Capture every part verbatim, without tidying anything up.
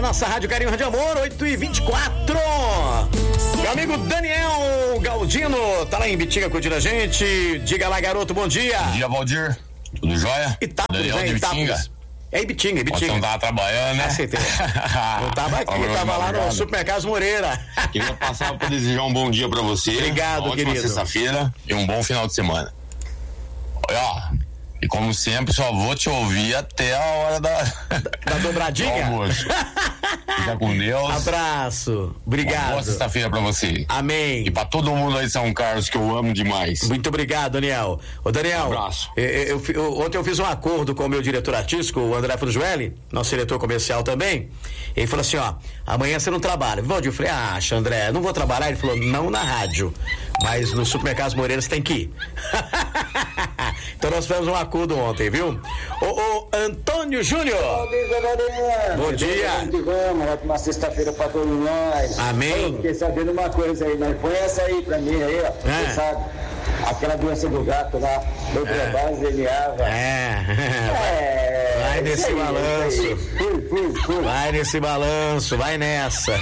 nossa Rádio Carinho de Amor, oito e vinte e quatro. Meu amigo Daniel Galdino tá lá em Bitinga curtindo a gente. Diga lá, garoto, bom dia. Bom dia, Valdir. Tudo jóia? Itápolis, Daniel né? de Bitinga. Itápolis. É Ibitinga, Ibitinga. Você não tava trabalhando, né? Ah, certeza. Não tava aqui, Olha, tava lá no obrigado. Supermercado Moreira. Queria passar para desejar um bom dia pra você. Obrigado, uma ótima querido. sexta-feira e um bom final de semana. Olha, ó, e como sempre, só vou te ouvir até a hora da... Da dobradinha? do almoço. Fica com Deus. Abraço. Uma Obrigado. boa sexta-feira pra você. Amém. E pra todo mundo aí de São Carlos, que eu amo demais. Muito obrigado, Daniel. Ô, Daniel, Um abraço. eu, eu, eu, ontem eu fiz um acordo com o meu diretor artístico, o André Frujueli, nosso diretor comercial também. Ele falou assim, ó, amanhã você não trabalha. Valdir, eu falei, ah, André, não vou trabalhar. Ele falou, não na rádio, mas no Supermercado Moreira você tem que ir. Então nós fizemos um acordo ontem, viu? Ô, ô Antônio Júnior. Bom dia. Vamos, ótima sexta-feira pra todos nós. Amém. Eu fiquei sabendo uma coisa aí, mas põe essa aí pra mim aí, ó. É. Você sabe, aquela doença do gato lá, do trabalho, geniava. É. É. Vai nesse isso aí, balanço. isso aí. Fui, fui, fui. Vai nesse balanço, vai nessa.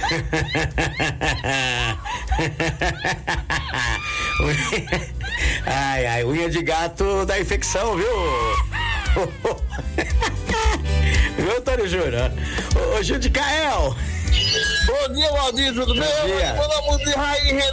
Ai, ai, unha de gato dá infecção, viu? Viu, Antônio Júnior? Ô, ô Judicael. Bom dia, Valdir, tudo bem? dia. Vamos de raiz.